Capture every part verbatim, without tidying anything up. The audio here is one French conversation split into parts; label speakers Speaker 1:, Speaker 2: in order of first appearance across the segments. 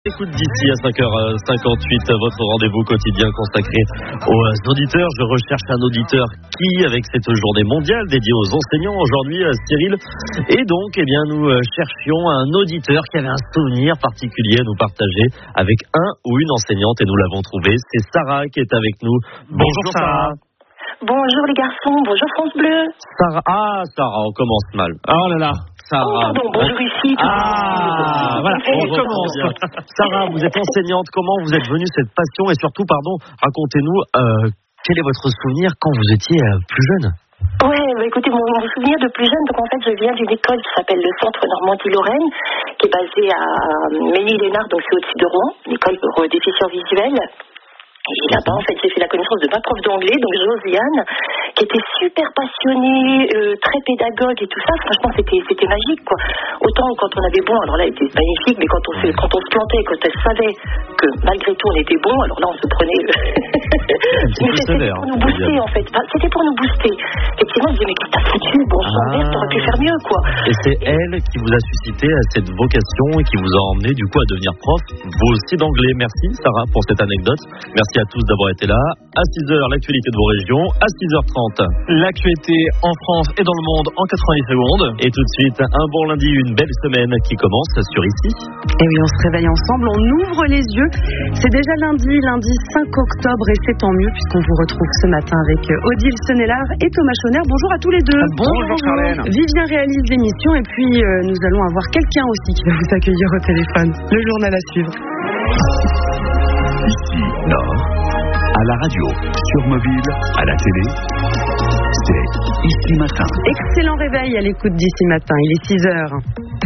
Speaker 1: Écoute d'ici à cinq heures cinquante-huit, votre rendez-vous quotidien consacré aux auditeurs. Je recherche un auditeur qui, avec cette journée mondiale dédiée aux enseignants aujourd'hui, Cyril. Et donc, eh bien, nous cherchions un auditeur qui avait un souvenir particulier à nous partager avec un ou une enseignante et nous l'avons trouvé. C'est Sarah qui est avec nous. Bonjour, bonjour Sarah.
Speaker 2: Bonjour les garçons, bonjour France Bleu.
Speaker 1: Sarah, ah Sarah, on commence mal. Oh là là. Sarah.
Speaker 2: Oh, pardon, bonjour ici.
Speaker 1: Ah, voilà, on recommence. Sarah, vous êtes enseignante. Comment vous êtes venue cette passion? Et surtout, pardon, racontez-nous, euh, quel est votre souvenir quand vous étiez euh, plus jeune?
Speaker 2: Ouais, bah écoutez, mon, mon souvenir de plus jeune, donc en fait, je viens d'une école qui s'appelle le Centre Normandie-Lorraine, qui est basée à Ménil-Lénard, donc c'est au-dessus de Rouen, une école pour euh, déficients visuels. Et là-bas, en fait, j'ai fait la connaissance de ma prof d'anglais, donc Josiane, qui était super passionnée, euh, très pédagogue et tout ça. Franchement, c'était c'était magique, quoi. Autant quand on avait bon, alors là, elle était magnifique, mais quand on se, quand on se plantait, quand elle savait que malgré tout, on était bon, alors là, on se prenait... mais c'était pour nous booster, en fait. C'était pour nous booster. Effectivement, je disais, mais qu'est-ce que t'as foutu? Bon sang vert, t'aurais pu faire mieux, quoi.
Speaker 1: Et c'est elle qui vous a suscité à cette vocation et qui vous a emmené, du coup, à devenir prof, vous aussi d'anglais. Merci, Sarah, pour cette anecdote. Merci à tous d'avoir été là. À six heures, l'actualité de vos régions. À six heures trente,
Speaker 3: l'actualité en France et dans le monde en quatre-vingt-dix secondes.
Speaker 1: Et tout de suite, un bon lundi, une belle semaine qui commence sur Ici.
Speaker 4: Et oui, on se réveille ensemble, on ouvre les yeux. C'est déjà lundi, lundi cinq octobre, et c'est tant mieux puisqu'on vous retrouve ce matin avec Odile Senelard et Thomas Chonner. Bonjour à tous les deux.
Speaker 3: Bonjour, bonjour Charlène.
Speaker 4: Vivien réalise l'émission et puis euh, nous allons avoir quelqu'un aussi qui va vous accueillir au téléphone. Le journal à suivre.
Speaker 5: Ici, Nord. À la radio, sur mobile, à la télé, c'est Ici Matin.
Speaker 4: Excellent réveil à l'écoute d'Ici Matin, il est six heures.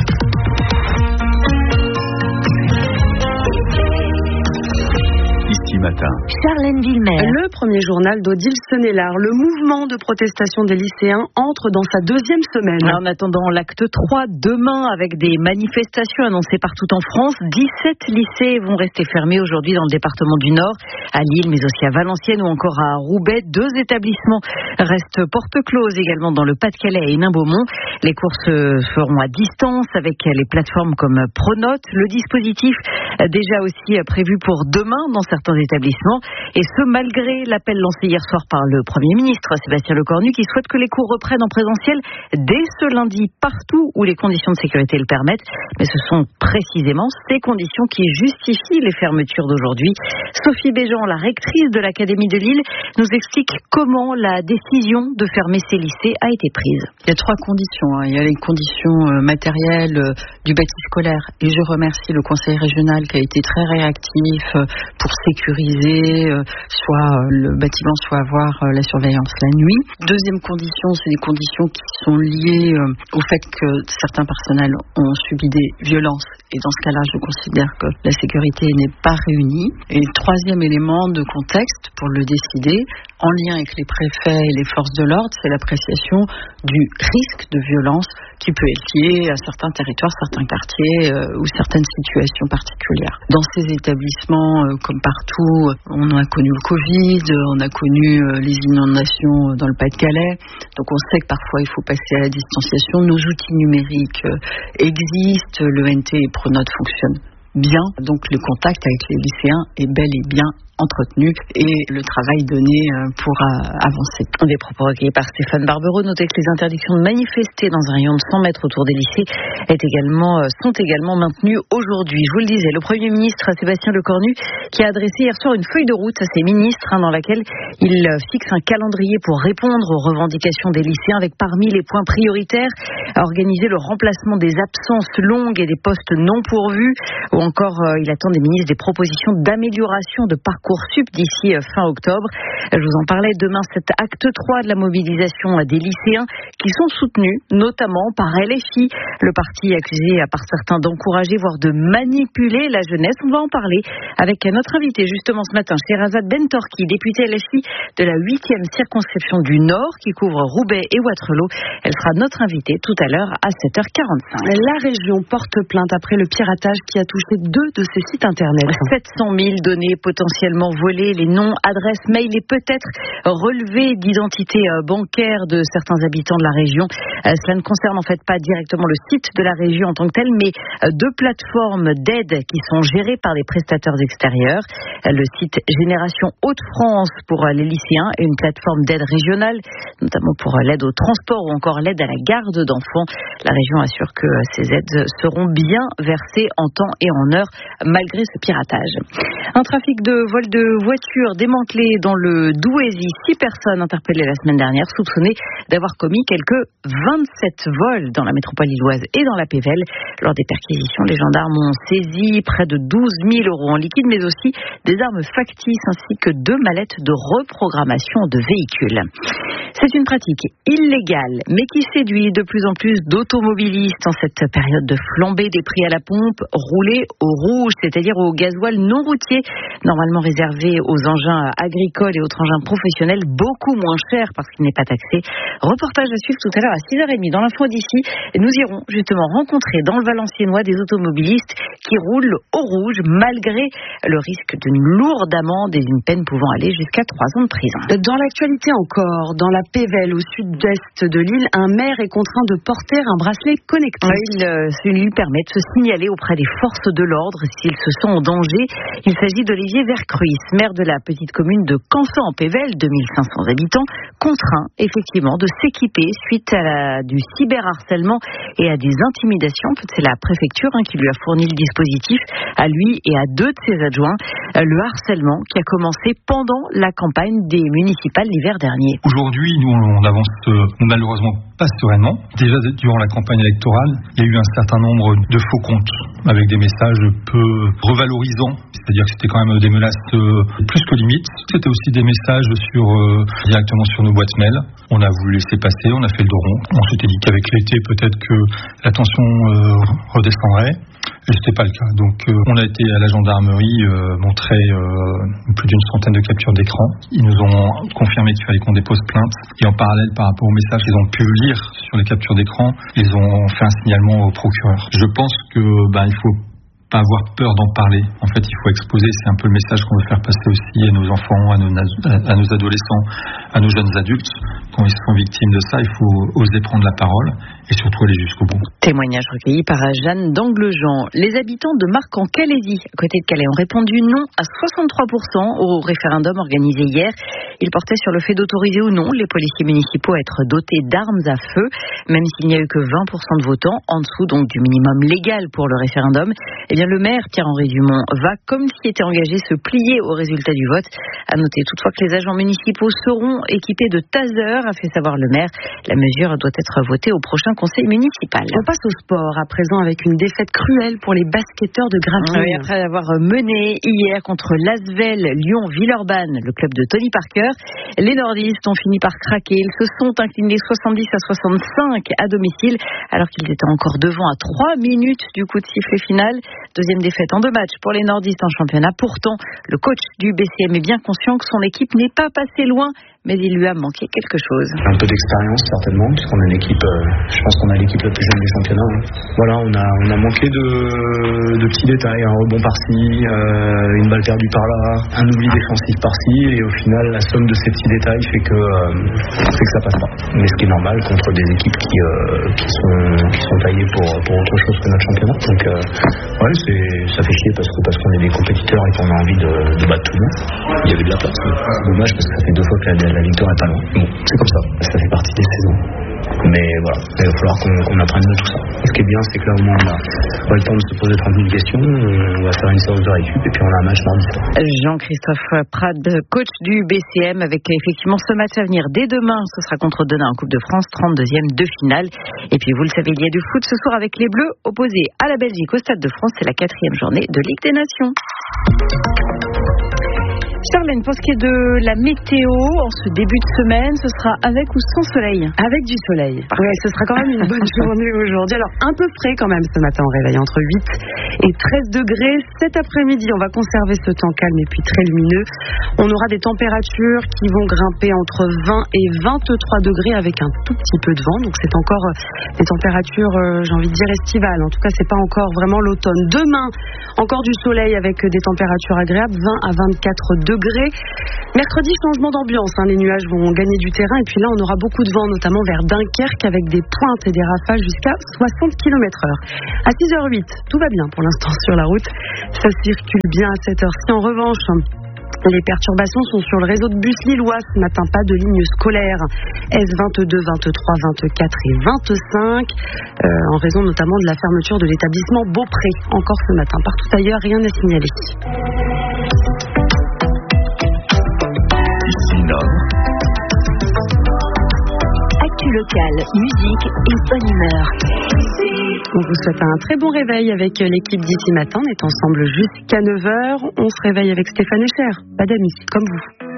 Speaker 5: Ici Matin.
Speaker 4: Charlène Villemer. Le premier journal d'Odile Senelard. Le mouvement de protestation des lycéens entre dans sa deuxième semaine.
Speaker 6: En attendant l'acte trois, demain, avec des manifestations annoncées partout en France, dix-sept lycées vont rester fermés aujourd'hui dans le département du Nord, à Lille, mais aussi à Valenciennes ou encore à Roubaix. Deux établissements restent porte close également dans le Pas-de-Calais et Hénin-Beaumont. Les cours se feront à distance avec les plateformes comme Pronote. Le dispositif déjà aussi prévu pour demain dans certains établissements, et ce malgré l'appel lancé hier soir par le Premier ministre Sébastien Lecornu qui souhaite que les cours reprennent en présentiel dès ce lundi partout où les conditions de sécurité le permettent. Mais ce sont précisément ces conditions qui justifient les fermetures d'aujourd'hui. Sophie Béjean, la rectrice de l'Académie de Lille, nous explique comment la décision de fermer ces lycées a été prise.
Speaker 7: Il y a trois conditions. Hein. Il y a les conditions matérielles du bâti scolaire, et je remercie le conseil régional qui a été très réactif pour sécuriser, euh, soit euh, le bâtiment, soit avoir euh, la surveillance la nuit. Deuxième condition, c'est des conditions qui sont liées euh, au fait que certains personnels ont subi des violences, et dans ce cas-là, je considère que la sécurité n'est pas réunie. Et le troisième élément de contexte pour le décider, en lien avec les préfets et les forces de l'ordre, c'est l'appréciation du risque de violence qui peut être lié à certains territoires, certains quartiers euh, ou certaines situations particulières. Dans ces établissements, euh, comme partout, on a connu le Covid, on a connu euh, les inondations dans le Pas-de-Calais. Donc on sait que parfois il faut passer à la distanciation. Nos outils numériques euh, existent, le N T et Pronote fonctionnent bien. Donc le contact avec les lycéens est bel et bien entretenu et le travail donné pour avancer.
Speaker 6: Des propos recueillis par Stéphane Barbereau. Notez que les interdictions de manifester dans un rayon de cent mètres autour des lycées est également, sont également maintenues aujourd'hui. Je vous le disais, le Premier ministre Sébastien Lecornu qui a adressé hier soir une feuille de route à ses ministres hein, dans laquelle il fixe un calendrier pour répondre aux revendications des lycéens avec parmi les points prioritaires organiser le remplacement des absences longues et des postes non pourvus ou encore euh, il attend des ministres des propositions d'amélioration de parcours Parcoursup d'ici fin octobre. Je vous en parlais demain, cet acte trois de la mobilisation des lycéens qui sont soutenus notamment par L F I, le parti accusé par certains d'encourager voire de manipuler la jeunesse. On va en parler avec notre invité justement ce matin, Sherazade Bentorki, députée L F I de la huitième circonscription du Nord qui couvre Roubaix et Wattrelos. Elle sera notre invitée tout à l'heure à sept heures quarante-cinq.
Speaker 4: La région porte plainte après le piratage qui a touché deux de ses sites internet.
Speaker 6: sept cent mille données potentiellement également volés, les noms, adresses, mails et peut-être relevés d'identité bancaire de certains habitants de la région. Euh, cela ne concerne en fait pas directement le site de la région en tant que tel, mais deux plateformes d'aide qui sont gérées par des prestataires extérieurs. Le site Génération Hauts-de-France pour les lycéens et une plateforme d'aide régionale, notamment pour l'aide au transport ou encore l'aide à la garde d'enfants. La région assure que ces aides seront bien versées en temps et en heure, malgré ce piratage. Un trafic de vol de voitures démantelé dans le Douaisis. Six personnes interpellées la semaine dernière, soupçonnées d'avoir commis quelques vingt-sept vols dans la métropole lilloise et dans la Pévèle. Lors des perquisitions, les gendarmes ont saisi près de douze mille euros en liquide, mais aussi des armes factices ainsi que deux mallettes de reprogrammation de véhicules. C'est une pratique illégale, mais qui séduit de plus en plus d'automobilistes en cette période de flambée des prix à la pompe. Rouler au rouge, c'est-à-dire au gasoil non routier, normalement réservé aux engins agricoles et autres engins professionnels, beaucoup moins cher parce qu'il n'est pas taxé. Reportage à suivre tout à l'heure à six heures trente dans l'info d'ici. Nous irons justement rencontrer dans le Valenciennois des automobilistes qui roulent au rouge malgré le risque d'une lourde amende et d'une peine pouvant aller jusqu'à trois ans de prison.
Speaker 4: Dans l'actualité encore, dans la Pévèle, au sud-est de l'île, un maire est contraint de porter un bracelet connecté.
Speaker 6: Oui, il euh, lui permet de se signaler auprès des forces de l'ordre s'il se sent en danger. Il s'agit d'Olivier Vercruis, maire de la petite commune de Canson en Pévèle, deux mille cinq cents habitants, contraint effectivement de s'équiper suite à la, du cyberharcèlement et à des intimidations. En fait, c'est la préfecture hein, qui lui a fourni le dispositif, à lui et à deux de ses adjoints. Euh, le harcèlement qui a commencé pendant la campagne des municipales l'hiver dernier.
Speaker 8: Aujourd'hui, nous, on avance euh, malheureusement pas sereinement. Déjà, durant la campagne électorale, il y a eu un certain nombre de faux comptes avec des messages peu revalorisants. C'est-à-dire que c'était quand même des menaces euh, plus que limites. C'était aussi des messages sur, euh, directement sur nos boîtes mail. On a voulu laisser passer, on a fait le dos rond. On s'était dit qu'avec l'été, peut-être que la tension euh, redescendrait. Et c'était pas le cas. Donc euh, on a été à la gendarmerie euh, montrer euh, plus d'une centaine de captures d'écran. Ils nous ont confirmé qu'il fallait qu'on dépose plainte. Et en parallèle, par rapport aux messages qu'ils ont pu lire sur les captures d'écran, ils ont fait un signalement au procureur. Je pense que ben il faut pas avoir peur d'en parler. En fait, il faut exposer. C'est un peu le message qu'on veut faire passer aussi à nos enfants, à nos, à nos adolescents, à nos jeunes adultes. Quand ils sont victimes de ça, il faut oser prendre la parole et surtout aller jusqu'au bout.
Speaker 6: Témoignage recueilli par Jeanne d'Anglejean. Les habitants de Marc en Calaisie, à côté de Calais, ont répondu non à soixante-trois pour cent au référendum organisé hier. Il portait sur le fait d'autoriser ou non les policiers municipaux à être dotés d'armes à feu, même s'il n'y a eu que vingt pour cent de votants, en dessous donc du minimum légal pour le référendum. Eh bien, le maire, Pierre-Henri Dumont, va, comme s'y était engagé, se plier au résultat du vote. À noter toutefois que les agents municipaux seront équipés de tasers, a fait savoir le maire. La mesure doit être votée au prochain conseil municipal.
Speaker 4: On passe au sport à présent avec une défaite cruelle pour les basketteurs de Gravelines.
Speaker 6: Oui, après avoir mené hier contre l'Asvel Lyon-Villeurbanne, le club de Tony Parker, les nordistes ont fini par craquer. Ils se sont inclinés soixante-dix à soixante-cinq à domicile, alors qu'ils étaient encore devant à trois minutes du coup de sifflet final. Deuxième défaite en deux matchs pour les nordistes en championnat. Pourtant, le coach du B C M est bien conscient que son équipe n'est pas passée loin, mais il lui a manqué quelque chose.
Speaker 9: Un peu d'expérience certainement, puisqu'on a une équipe, euh, je pense qu'on a l'équipe la plus jeune du championnat. Hein. Voilà, on a, on a manqué de, de petits détails, un rebond par-ci, euh, une balle perdue par-là, un oubli défensif par-ci, et au final, la somme de ces petits détails fait que, euh, fait que ça passe pas. Mais ce qui est normal contre des équipes qui, euh, qui, sont, qui sont taillées pour, pour autre chose que notre championnat. Donc, euh, ouais, c'est, ça fait chier parce que parce qu'on est des compétiteurs et qu'on a envie de, de battre tout le monde. Il y avait de la place. C'est dommage parce que ça fait deux fois que la, la victoire est pas loin. Bon, c'est comme ça. Ça fait partie des saisons. Mais voilà, il va falloir qu'on, qu'on apprenne de tout ça. Ce qui est bien, c'est que là, au moins, on a, on a le temps de se poser trente mille questions. On va faire une séance de récup et puis on a un match mardi soir.
Speaker 6: Jean-Christophe Prade, coach du B C M, avec effectivement ce match à venir dès demain. Ce sera contre Denain en Coupe de France, trente-deuxième de finale. Et puis, vous le savez, il y a du foot ce soir avec les Bleus opposés à la Belgique au Stade de France. C'est la quatrième journée de Ligue des Nations. Charlène, pour ce qui est de la météo, en ce début de semaine, ce sera avec ou sans soleil?
Speaker 4: Avec du soleil. Oui, ce sera quand même une bonne journée aujourd'hui. Alors, un peu frais quand même ce matin au réveil, entre huit et treize degrés. Cet après-midi, on va conserver ce temps calme et puis très lumineux. On aura des températures qui vont grimper entre vingt et vingt-trois degrés avec un tout petit peu de vent. Donc, c'est encore des températures, euh, j'ai envie de dire, estivales. En tout cas, c'est pas encore vraiment l'automne. Demain, encore du soleil avec des températures agréables, vingt à vingt-quatre degrés. degrés. Mercredi, changement d'ambiance, hein, les nuages vont gagner du terrain et puis là on aura beaucoup de vent, notamment vers Dunkerque avec des pointes et des rafales jusqu'à soixante kilomètres heure. À six heures huit, tout va bien pour l'instant sur la route, ça circule bien à cette heure-ci. En revanche, les perturbations sont sur le réseau de bus lillois ce matin, pas de ligne scolaire. S vingt-deux, vingt-trois, vingt-quatre et vingt-cinq, euh, en raison notamment de la fermeture de l'établissement Beaupré, encore ce matin. Partout ailleurs, rien à signaler.
Speaker 5: Ici Nord.
Speaker 10: Actu locale, musique et bonne humeur.
Speaker 4: On vous souhaite un très bon réveil avec l'équipe d'ici matin. On est ensemble jusqu'à neuf heures. On se réveille avec Stéphane Echer, pas d'amis, comme vous.